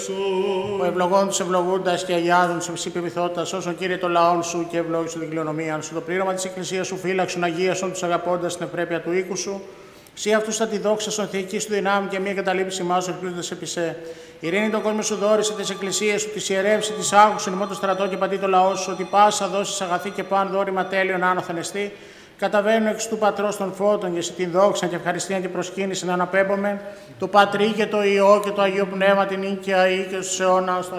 Ο ευλογών τους ευλογούντας και αγιάζουν τους ευσυπηπιθώτας, όσον Κύριε το λαόν σου και ευλόγησου την κληρονομία σου. Το πλήρωμα της Εκκλησίας σου φύλαξον, αγίασον τους αγαπώντας την ευπρέπεια του οίκου σου. Συ αυτούς θα τη δόξα στον θεϊκή σου δυνάμει και μία καταλήψη μας ελπίζοντας επί σε. Ειρήνη τον κόσμο σου δόρισε τις εκκλησίες σου, τις ιερεύσει, τις άκουσον ημών το στρατό και πατή το λαό σου, ότι πάσα δώσεις αγαθή και παν δόρημα τέλειον άνωθεν εστί. Καταβαίνουν εξ του Πατρός των Φώτων και σε την δόξα και ευχαριστία και προσκύνηση να αναπέμπομεν, το Πατρί και το Υιό και το Αγίο Πνεύμα την οίκαια ή και στους αιώνας των